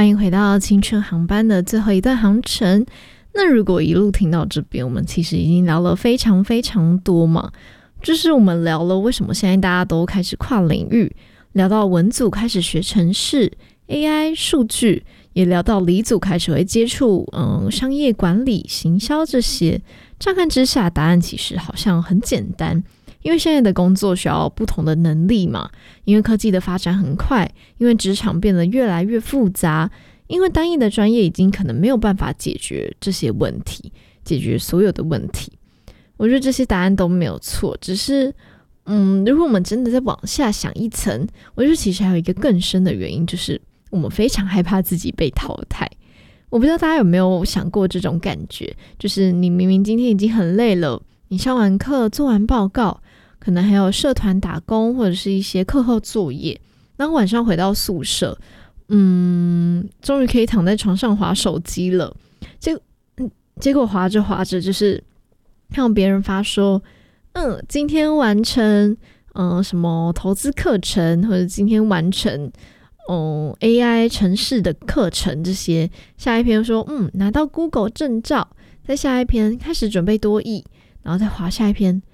欢迎回到青春航班的最后一段航程。那如果一路听到这边，我们其实已经聊了非常非常多嘛，就是我们聊了为什么现在大家都开始跨领域，聊到文组开始学程式、AI 数据，也聊到理组开始会接触商业管理、行销这些。乍看之下，答案其实好像很简单，因为现在的工作需要不同的能力嘛，因为科技的发展很快，因为职场变得越来越复杂，因为单一的专业已经可能没有办法解决这些问题，解决所有的问题。我觉得这些答案都没有错，只是如果我们真的再往下想一层，我觉得其实还有一个更深的原因，就是我们非常害怕自己被淘汰。我不知道大家有没有想过这种感觉，就是你明明今天已经很累了，你上完课做完报告，可能还有社团打工或者是一些课后作业，然后晚上回到宿舍，终于可以躺在床上滑手机了，结果滑着滑着就是看到别人发说今天完成什么投资课程，或者今天完成AI 程式的课程，这些下一篇说拿到 Google 证照，再下一篇开始准备多益，然后再滑下一篇